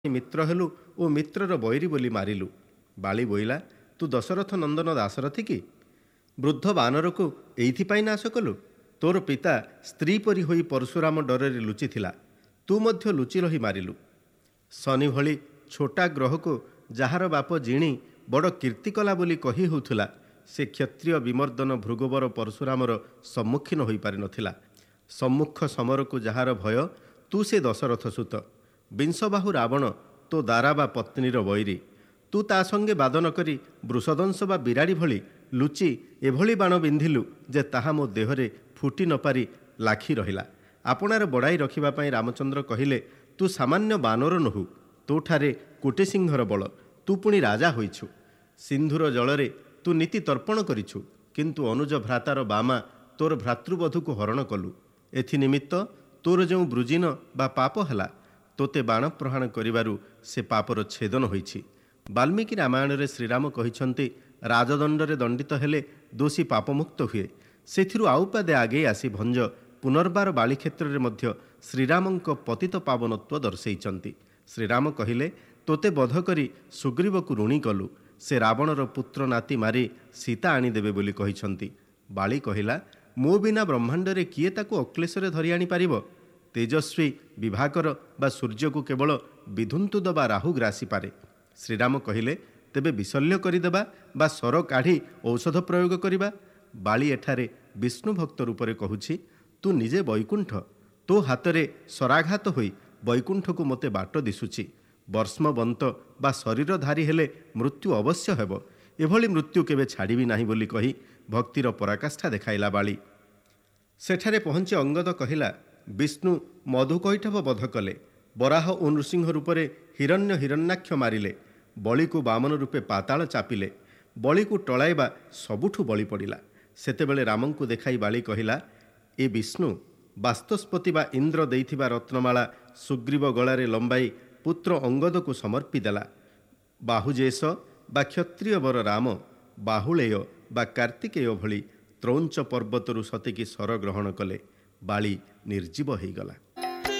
ମିତ୍ର ହେଲୁ ଓ ମିତ୍ରର ବୈରୀ ବୋଲି ମାରିଲୁ। ବାଳି ବୋଇଲା, ତୁ ଦଶରଥ ନନ୍ଦନ ଦାଶରଥି କି? ବୃଦ୍ଧ ବାନରକୁ ଏଇଥିପାଇଁ ନାଶ କଲୁ? ତୋର ପିତା ସ୍ତ୍ରୀ ପରି ହୋଇ ପରଶୁରାମ ଡରରେ ଲୁଚିଥିଲା, ତୁ ମଧ୍ୟ ଲୁଚି ରହି ମାରିଲୁ। ଶନି ଭଳି ଛୋଟା ଗ୍ରହକୁ ଯାହାର ବାପ ଜିଣି ବଡ଼ କୀର୍ତ୍ତି କଲା ବୋଲି କହି ହେଉଥିଲା, ସେ କ୍ଷତ୍ରିୟ ବିମର୍ଦନ ଭୃଗୁବର ପରଶୁରାମର ସମ୍ମୁଖୀନ ହୋଇପାରିନଥିଲା। ସମ୍ମୁଖ ସମରକୁ ଯାହାର ଭୟ, ତୁ ସେ ଦଶରଥ ସୁତ। ବିଂଶବାହୁ ରାବଣ ତୋ ଦାରା ବା ପତ୍ନୀର ବୈରୀ। ତୁ ତା ସଙ୍ଗେ ବାଦ ନ କରି ବୃଷଦଂଶ ବା ବିରାଡ଼ି ଭଳି ଲୁଚି ଏଭଳି ବାଣ ବିନ୍ଧିଲୁ ଯେ ତାହା ମୋ ଦେହରେ ଫୁଟି ନ ପାରି ଲାଖି ରହିଲା। ଆପଣାର ବଡ଼ାଇ ରଖିବା ପାଇଁ ରାମଚନ୍ଦ୍ର କହିଲେ, ତୁ ସାମାନ୍ୟ ବାନର ନୋହୁ, ତୋଠାରେ କୋଟି ସିଂହର ବଳ। ତୁ ପୁଣି ରାଜା ହୋଇଛୁ। ସିନ୍ଧୁର ଜଳରେ ତୁ ନୀତି ତର୍ପଣ କରିଛୁ, କିନ୍ତୁ ଅନୁଜ ଭ୍ରାତାର ବାମା ତୋର ଭ୍ରାତୃବଧୂକୁ ହରଣ କଲୁ। ଏଥିନିମିତ୍ତ ତୋର ଯେଉଁ ବୃଜିନ ବା ପାପ ହେଲା, ତୋତେ ବାଣ ପ୍ରହାଣ କରିବାରୁ ସେ ପାପର ଛେଦନ ହୋଇଛି। ବାଲ୍ମୀକି ରାମାୟଣରେ ଶ୍ରୀରାମ କହିଛନ୍ତି, ରାଜଦଣ୍ଡରେ ଦଣ୍ଡିତ ହେଲେ ଦୋଷୀ ପାପମୁକ୍ତ ହୁଏ। ସେଥିରୁ ଆଉ ପାଦେ ଆଗେଇ ଆସି ଭଞ୍ଜ ପୁନର୍ବାର ବାଳିକ୍ଷେତ୍ରରେ ମଧ୍ୟ ଶ୍ରୀରାମଙ୍କ ପତିତ ପାବନତ୍ୱ ଦର୍ଶେଇଛନ୍ତି। ଶ୍ରୀରାମ କହିଲେ, ତୋତେ ବଧ କରି ସୁଗ୍ରୀବକୁ ଋଣୀ କଲୁ। ସେ ରାବଣର ପୁତ୍ର ନାତି ମାରି ସୀତା ଆଣିଦେବେ ବୋଲି କହିଛନ୍ତି। ବାଳି କହିଲା, ମୋ ବିନା ବ୍ରହ୍ମାଣ୍ଡରେ କିଏ ତାକୁ ଅକ୍ଲେଶରେ ଧରି ଆଣିପାରିବ? ତେଜସ୍ୱୀ ବିଭାକର ବା ସୂର୍ଯ୍ୟକୁ କେବଳ ବିଧୁନ୍ତୁଦ ବା ରାହୁ ଗ୍ରାସିପାରେ। ଶ୍ରୀରାମ କହିଲେ, ତେବେ ବିଶଲ୍ୟ କରିଦେବା ବା ସର କାଢ଼ି ଔଷଧ ପ୍ରୟୋଗ କରିବା। ବାଳି ଏଠାରେ ବିଷ୍ଣୁ ଭକ୍ତ ରୂପରେ କହୁଛି, ତୁ ନିଜେ ବୈକୁଣ୍ଠ, ତୋ ହାତରେ ସରାଘାତ ହୋଇ ବୈକୁଣ୍ଠକୁ ମୋତେ ବାଟ ଦିଶୁଛି। ବର୍ଷ୍ମବନ୍ତ ବା ଶରୀରଧାରୀ ହେଲେ ମୃତ୍ୟୁ ଅବଶ୍ୟ ହେବ। ଏଭଳି ମୃତ୍ୟୁ କେବେ ଛାଡ଼ିବି ନାହିଁ ବୋଲି କହି ଭକ୍ତିର ପରାକାଷ୍ଠା ଦେଖାଇଲା ବାଳି। ସେଠାରେ ପହଞ୍ଚି ଅଙ୍ଗଦ କହିଲା, ବିଷ୍ଣୁ ମଧୁକୈଟଭ ବଧ କଲେ, ବରାହ ଓ ନୃସିଂହ ରୂପରେ ହିରଣ୍ୟ ହିରଣ୍ୟାକ୍ଷ ମାରିଲେ, ବଳିକୁ ବାମନ ରୂପେ ପାତାଳ ଚାପିଲେ। ବଳିକୁ ଟଳାଇବା ସବୁଠୁ ବଳି ପଡ଼ିଲା। ସେତେବେଳେ ରାମଙ୍କୁ ଦେଖାଇ ବାଳି କହିଲା, ଏ ବିଷ୍ଣୁ ବାସ୍ତସ୍ପତି ବା ଇନ୍ଦ୍ର ଦେଇଥିବା ରତ୍ନମାଳା ସୁଗ୍ରୀବ ଗଳାରେ ଲମ୍ବାଇ ପୁତ୍ର ଅଙ୍ଗଦକୁ ସମର୍ପି ଦେଲା। ବାହୁଜେଶ ବା କ୍ଷତ୍ରିୟ ବର ରାମ, ବାହୁଳେୟ ବା କାର୍ତ୍ତିକେୟ ଭଳି ତ୍ରୌଞ୍ଚ ପର୍ବତରୁ ସତେକି ସର ଗ୍ରହଣ କଲେ। ବାଳି ନିର୍ଜୀବ ହୋଇଗଲା।